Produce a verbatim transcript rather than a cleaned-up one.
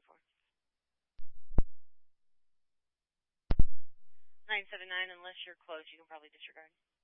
for? nine seven nine, unless you're closed, you can probably disregard.